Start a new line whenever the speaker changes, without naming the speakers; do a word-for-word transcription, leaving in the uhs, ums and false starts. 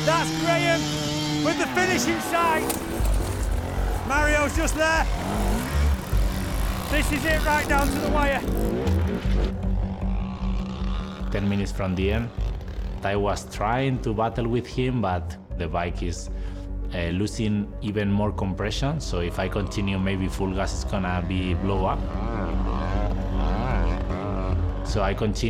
That's Graham with the finish in sight. Mario's just there. This is it right down to the wire.
ten minutes from the end, I was trying to battle with him, but the bike is uh, losing even more compression. So if I continue, maybe full gas is gonna be blow up. So I continue.